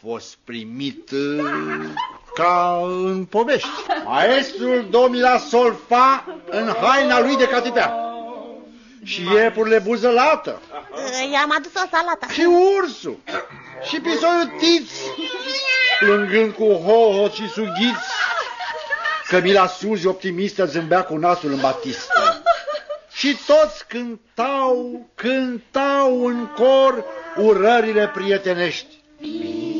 fost primit ca în povești. Maestrul domila solfa în haina lui de catitea. Și iepurile buzălată. I-am adus o salată. Și ursul. Și pisoiul Tiț, plângând cu hohot și sughiți. Cămila Suzi, optimistă, zâmbea cu nasul în batistă. Și toți cântau în cor urările prietenești.